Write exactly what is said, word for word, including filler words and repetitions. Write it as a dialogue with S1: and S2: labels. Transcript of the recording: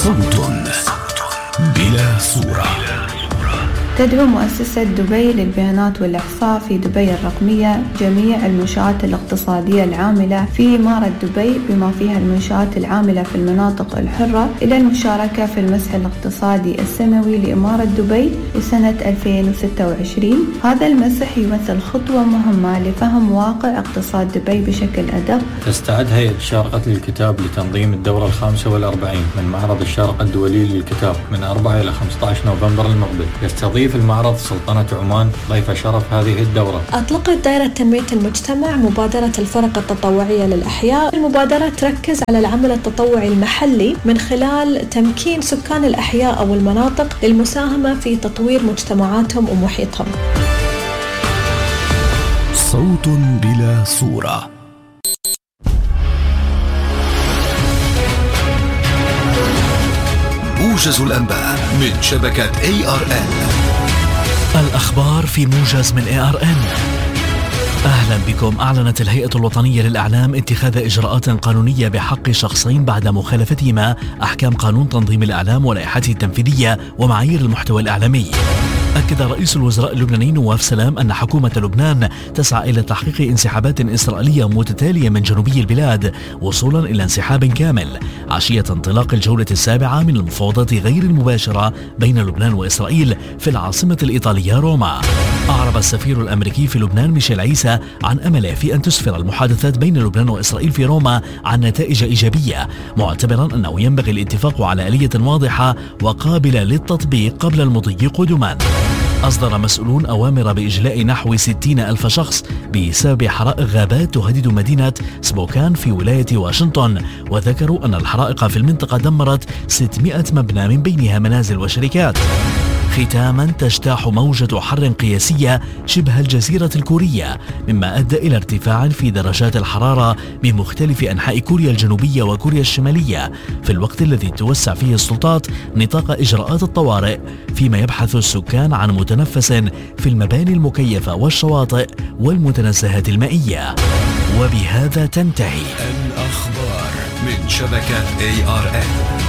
S1: صوت بلا صورة.
S2: تدعو مؤسسة دبي للبيانات والإحصاء في دبي الرقمية جميع المنشآت الاقتصادية العاملة في إمارة دبي بما فيها المنشآت العاملة في المناطق الحرة إلى المشاركة في المسح الاقتصادي السنوي لإمارة دبي لسنة ألفين وستة وعشرين. هذا المسح يمثل خطوة مهمة لفهم واقع اقتصاد دبي بشكل أدق.
S3: تستعد هيئة الشارقة للكتاب لتنظيم الدورة الخامسة والأربعين من معرض الشارقة الدولي للكتاب من أربعة إلى خمسة عشر نوفمبر المقبل. يستضيف في المعرض سلطنة عمان ضيف شرف هذه الدورة.
S4: أطلقت دائرة تنمية المجتمع مبادرة الفرق التطوعية للأحياء. المبادرة تركز على العمل التطوعي المحلي من خلال تمكين سكان الأحياء أو المناطق للمساهمة في تطوير مجتمعاتهم ومحيطهم.
S1: صوت بلا صورة. موجز الأنباء من شبكة إيه آر إن.
S5: الأخبار في موجز من إيه آر إن. أهلا بكم. أعلنت الهيئة الوطنية للإعلام اتخاذ إجراءات قانونية بحق شخصين بعد مخالفتهما أحكام قانون تنظيم الإعلام ولائحته التنفيذية ومعايير المحتوى الإعلامي. أكد رئيس الوزراء اللبناني نواف سلام أن حكومة لبنان تسعى إلى تحقيق انسحابات إسرائيلية متتالية من جنوبي البلاد وصولا إلى انسحاب كامل عشية انطلاق الجولة السابعة من المفاوضات غير المباشرة بين لبنان وإسرائيل في العاصمة الإيطالية روما. أعرب السفير الأمريكي في لبنان ميشيل عيسى عن أمله في أن تسفر المحادثات بين لبنان وإسرائيل في روما عن نتائج إيجابية، معتبرا أنه ينبغي الاتفاق على آلية واضحة وقابلة للتطبيق قبل المضي قدما. أصدر مسؤولون أوامر بإجلاء نحو ستين ألف شخص بسبب حرائق غابات تهدد مدينة سبوكان في ولاية واشنطن، وذكروا أن الحرائق في المنطقة دمرت ستمائة مبنى من بينها منازل وشركات. ختاما، تجتاح موجة حر قياسية شبه الجزيرة الكورية، مما أدى إلى ارتفاع في درجات الحرارة بمختلف أنحاء كوريا الجنوبية وكوريا الشمالية، في الوقت الذي توسع فيه السلطات نطاق إجراءات الطوارئ، فيما يبحث السكان عن متنفس في المباني المكيفة والشواطئ والمتنزهات المائية. وبهذا تنتهي
S1: الأخبار من شبكة إيه آر إن.